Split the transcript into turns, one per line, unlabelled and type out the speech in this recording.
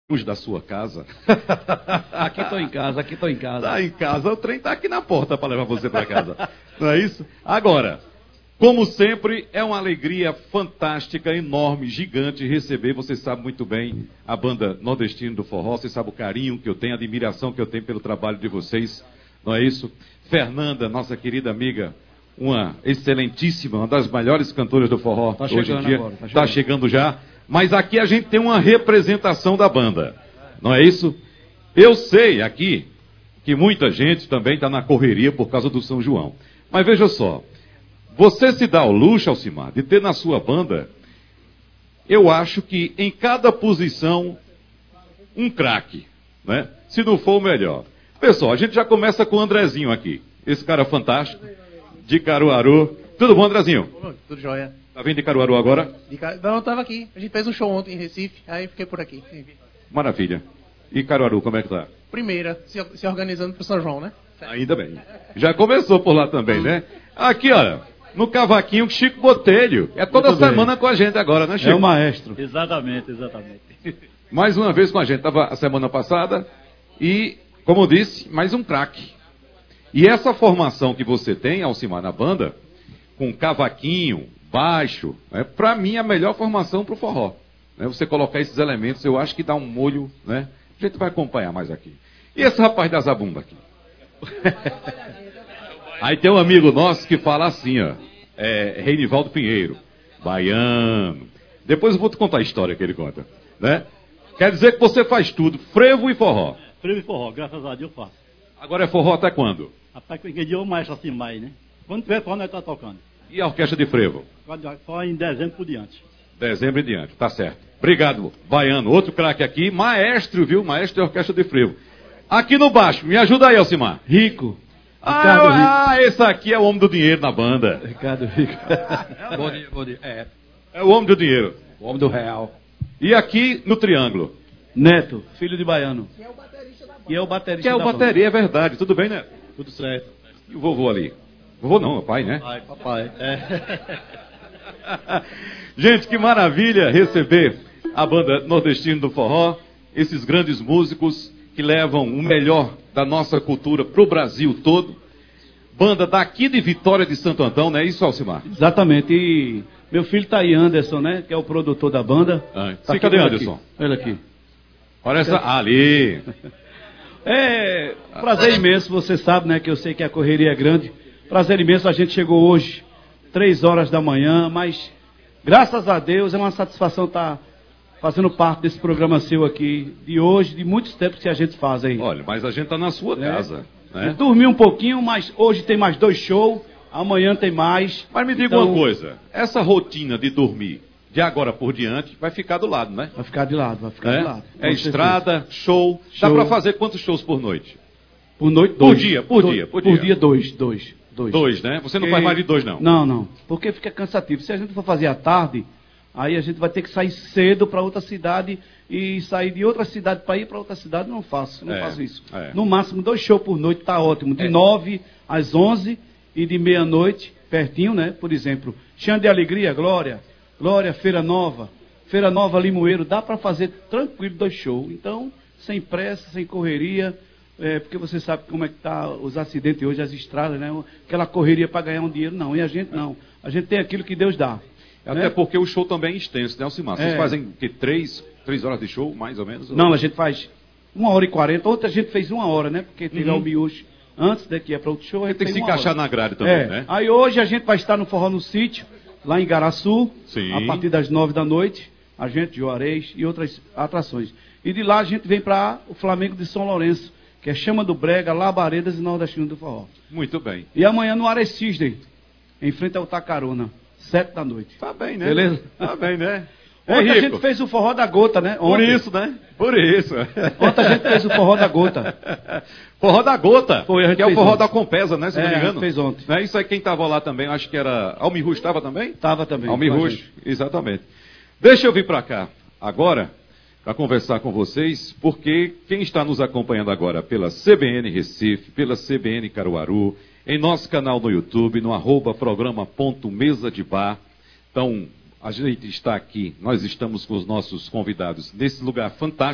luz da sua casa.
Aqui estou em casa, aqui estou em casa.
Tá em casa, o trem tá aqui na porta para levar você para casa. Não é isso? Agora, como sempre, é uma alegria fantástica, enorme, gigante receber, você sabe muito bem, a banda Nordestina do Forró, você sabe o carinho que eu tenho, a admiração que eu tenho pelo trabalho de vocês, não é isso? Fernanda, nossa querida amiga, uma excelentíssima, uma das melhores cantoras do forró hoje em dia.
Agora,
tá chegando já. Mas aqui a gente tem uma representação da banda, não é isso? Eu sei aqui que muita gente também está na correria por causa do São João. Mas veja só, você se dá ao luxo, Alcimar, de ter na sua banda, eu acho que em cada posição, um craque, né? Se não for o melhor. Pessoal, a gente já começa com o Andrezinho aqui, esse cara fantástico, de Caruaru. Tudo bom, Andrezinho?
Tudo jóia.
Tá vindo de Caruaru agora?
Não, eu tava aqui. A gente fez um show ontem em Recife, aí fiquei por aqui.
Maravilha. E Caruaru, como é que tá?
Primeira, se organizando pro São João, né?
Ainda bem. Já começou por lá também, né? Aqui, olha, no cavaquinho, Chico Botelho. É toda semana com a gente agora, né, Chico?
É o maestro.
Exatamente, exatamente.
Mais uma vez com a gente. Estava a semana passada e, como eu disse, mais um craque. E essa formação que você tem, Alcimar, na banda, com cavaquinho, baixo, né, para mim é a melhor formação para o forró. Né? Você colocar esses elementos, eu acho que dá um molho, né? A gente vai acompanhar mais aqui. E esse rapaz da zabumba aqui? Aí tem um amigo nosso que fala assim, ó, Reinivaldo Pinheiro, baiano. Depois eu vou te contar a história que ele conta, né? Quer dizer que você faz tudo, frevo e forró.
Frevo e forró, graças a Deus eu faço.
Agora é forró até quando?
Até que dia o maestro assim mais, né? Quando tiver forró, nós estamos tocando.
E a orquestra de frevo?
Só em dezembro por diante.
Dezembro e diante, tá certo. Obrigado, baiano. Outro craque aqui, maestro, viu? Maestro de orquestra de frevo. Aqui no baixo, me ajuda aí, Alcimar.
Rico.
Ricardo Rico. Esse aqui é o homem do dinheiro na banda.
Ricardo Rico. Bom dia.
É o homem do dinheiro.
O homem do real.
E aqui no triângulo?
Neto, filho de baiano. Que é o baterista da banda.
Que é o bateria, é verdade. Tudo bem, né?
Tudo certo.
E o vovô ali? Vovô não, é pai, né?
Papai.
Gente, que maravilha receber a banda Nordestina do Forró, esses grandes músicos que levam o melhor da nossa cultura pro Brasil todo. Banda daqui de Vitória de Santo Antão, não é isso, Alcimar?
Exatamente. E meu filho tá aí, Anderson, né? Que é o produtor da banda.
Tá cadê Anderson?
Olha aqui.
Olha essa. Ali.
É prazer imenso, você sabe, né? Que eu sei que a correria é grande. Prazer imenso, a gente chegou hoje, 3 horas da manhã, mas graças a Deus é uma satisfação estar fazendo parte desse programa seu aqui, de hoje, de muitos tempos que a gente faz aí.
Olha, mas a gente tá na sua casa, né?
Dormi um pouquinho, mas hoje tem mais 2 shows, amanhã tem mais.
Mas me diga uma coisa, essa rotina de dormir, de agora por diante, vai ficar do lado, né?
Vai ficar de lado, vai ficar de lado.
É estrada, show. Dá pra fazer quantos shows por noite?
Por noite, 2.
Por dia,
2.
2, né? Você não faz mais de 2, não?
Não. Porque fica cansativo. Se a gente for fazer à tarde, aí a gente vai ter que sair cedo para outra cidade e sair de outra cidade para ir para outra cidade. Não faço isso. No máximo 2 shows por noite tá ótimo. De 9 às 11 e de meia-noite, pertinho, né? Por exemplo, Chão de Alegria, Glória, Feira Nova, Limoeiro. Dá para fazer tranquilo 2 shows. Então, sem pressa, sem correria. Porque você sabe como é que tá os acidentes hoje, as estradas, né? Aquela correria para ganhar um dinheiro, não. E a gente não. A gente tem aquilo que Deus dá.
Até porque o show também é extenso, né, Alcimar? Vocês fazem que 3 horas de show, mais ou menos?
Não, a gente faz 1h40. Outra a gente fez 1 hora, né? Porque teve o miúcho antes daqui é para outro show. A gente
tem que se encaixar na grade também, né?
Aí hoje a gente vai estar no Forró no Sítio, lá em Garaçu,
Sim.
A partir das 9 da noite. A gente, Juarez e outras atrações. E de lá a gente vem para o Flamengo de São Lourenço, que é Chama do Brega, Labaredas e Nordestina do Forró.
Muito bem.
E amanhã no Ares Cisne, em frente ao Tacarona, 7 da noite.
Tá bem, né?
Beleza?
Tá bem, né?
Ontem a gente fez o Forró da Gota, né?
Por isso, né? Por isso.
Ontem a gente fez o Forró da Gota.
Forró da Gota?
Foi, a gente
que é o
fez
Forró
ontem.
da Compesa, né? Se não me engano.
A gente fez ontem.
Não é isso aí, quem estava lá também, acho que era... Almirrujo estava também?
Estava também.
Almirrujo, exatamente. Deixa eu vir para cá agora, para conversar com vocês, porque quem está nos acompanhando agora pela CBN Recife, pela CBN Caruaru, em nosso canal no YouTube, no @programa.mesadebar. Então, a gente está aqui, nós estamos com os nossos convidados nesse lugar fantástico.